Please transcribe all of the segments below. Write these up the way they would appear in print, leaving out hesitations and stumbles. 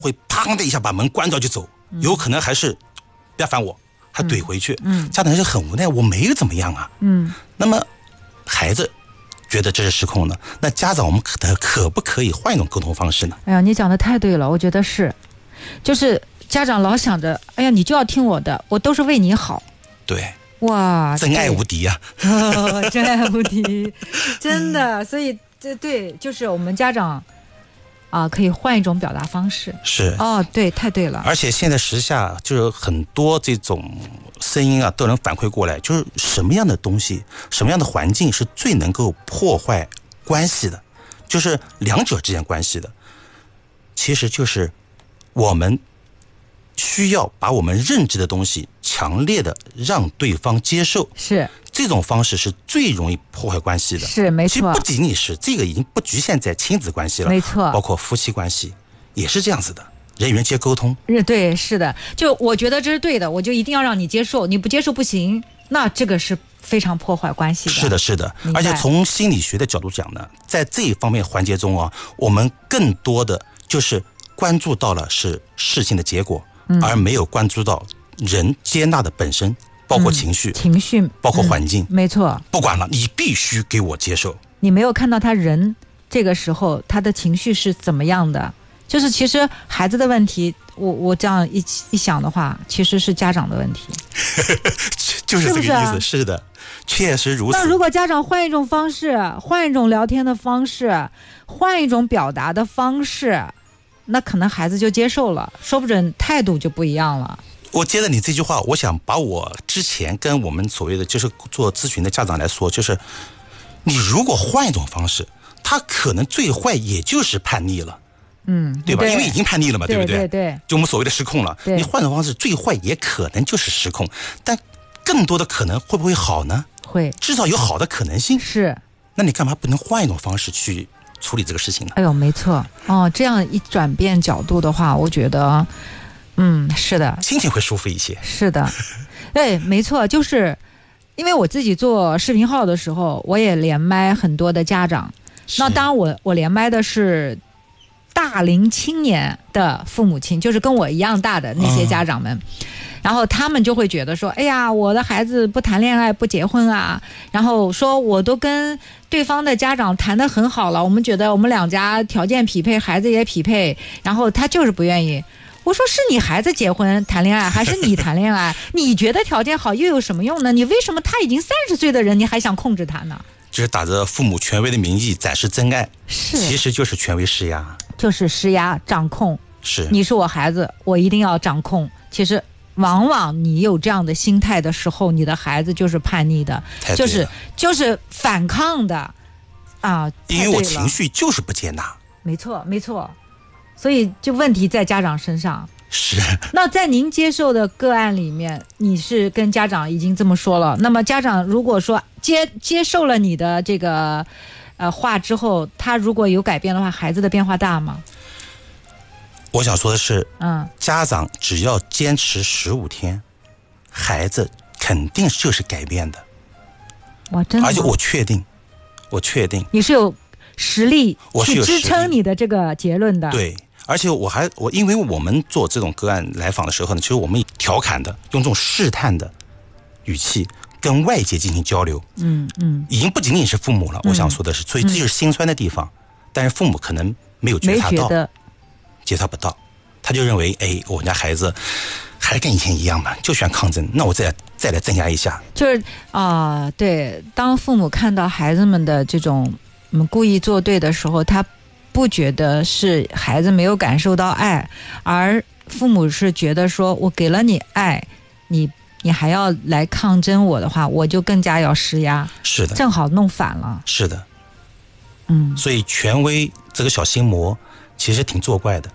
会砰的一下把门关掉就走，有可能还是别烦我，还怼回去。家长就很无奈，我没有怎么样啊。那么孩子觉得这是失控的，那家长我们可不可以换一种沟通方式呢？ 哎呀，你讲的太对了，我觉得是，就是家长老想着，哎呀，你就要听我的，我都是为你好。 对， 哇， 真爱无敌啊！ 真爱无敌，真的。所以这对，就是我们家长可以换一种表达方式。 是对，太对了。 而且现在时下就是很多这种声音都能反馈过来，就是什么样的东西，什么样的环境是最能够破坏关系的，就是两者之间关系的，其实就是我们需要把我们认知的东西强烈的让对方接受， 是这种方式是最容易破坏关系的。 是没错， 其实不仅仅是这个，已经不局限在亲子关系了， 没错， 包括夫妻关系也是这样子的，人与人间沟通。 对，是的，就我觉得这是对的，我就一定要让你接受，你不接受不行，那这个是非常破坏关系的。 是的，是的。而且从心理学的角度讲呢，在这一方面环节中我们更多的就是关注到了是事情的结果，而没有关注到人接纳的本身，包括情绪，包括环境。 没错， 不管了，你必须给我接受。 你没有看到他人这个时候他的情绪是怎么样的，就是其实孩子的问题，我这样一想的话，其实是家长的问题。 就是这个意思。是的，确实如此。 那如果家长换一种方式，换一种聊天的方式，换一种表达的方式，那可能孩子就接受了，说不准态度就不一样了。 我接着你这句话，我想把我之前跟我们所谓的就是做咨询的家长来说，就是你如果换一种方式，他可能最坏也就是叛逆了，对吧？因为已经叛逆了嘛，对不对？ 对， 就我们所谓的失控了。你换种方式，最坏也可能就是失控，但更多的可能会不会好呢？ 会， 至少有好的可能性。 是， 那你干嘛不能换一种方式去处理这个事情呢？ 哎呦，没错这样一转变角度的话，我觉得是的， 心情会舒服一些。 是的，对，没错，就是因为我自己做视频号的时候，我也连麦很多的家长。那当然我连麦的是大龄青年的父母亲，就是跟我一样大的那些家长们。然后他们就会觉得说，哎呀，我的孩子不谈恋爱不结婚啊，然后说我都跟对方的家长谈得很好了，我们觉得我们两家条件匹配，孩子也匹配，然后他就是不愿意。我说是你孩子结婚谈恋爱还是你谈恋爱？你觉得条件好又有什么用呢？你为什么他已经30岁的人你还想控制他呢？ 就是打着父母权威的名义展示真爱，其实就是权威施压， 就是施压掌控。 是， 你是我孩子，我一定要掌控。其实往往你有这样的心态的时候，你的孩子就是叛逆的，就是反抗的因为我情绪就是不接纳。 没错没错，所以就问题在家长身上。 是。 那在您接受的个案里面，你是跟家长已经这么说了，那么家长如果说接受了你的这个话之后，他如果有改变的话，孩子的变化大吗？ 我想说的是，家长只要坚持15天，孩子肯定就是改变的。 哇，真的吗？ 而且我确定你是有实力去支撑你的这个结论的。 对，而且因为我们做这种个案来访的时候呢，其实我们调侃的，用这种试探的语气跟外界进行交流。已经不仅仅是父母了，我想说的是，所以这就是心酸的地方。但是父母可能没有觉察到，觉察不到，他就认为，我们家孩子还跟以前一样嘛，就喜欢抗争，那我再来镇压一下。 就是对，当父母看到孩子们的这种故意作对的时候，他不觉得是孩子没有感受到爱，而父母是觉得说，我给了你爱，你还要来抗争我的话，我就更加要施压。 是的， 正好弄反了。 是的，所以权威这个小心魔其实挺作怪的。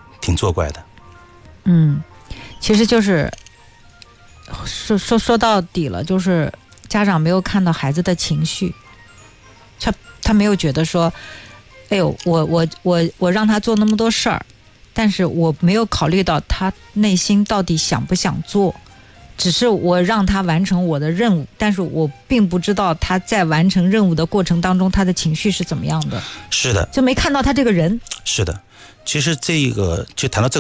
其实就是说到底了，就是家长没有看到孩子的情绪，他没有觉得说，哎呦，我让他做那么多事儿，但是我没有考虑到他内心到底想不想做，只是我让他完成我的任务，但是我并不知道他在完成任务的过程当中他的情绪是怎么样的。 是的， 就没看到他这个人。 是的，其实这个就谈到这个